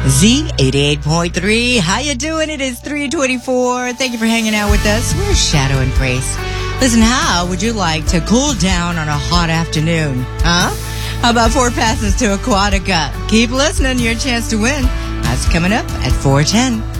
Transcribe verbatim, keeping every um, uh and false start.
Z eighty-eight point three. How you doing? It is three twenty-four. Thank you for hanging out with us. We're Shadow and Grace. Listen, how would you like to cool down on a hot afternoon? Huh? How about four passes to Aquatica? Keep listening. Your chance to win. That's coming up at four ten.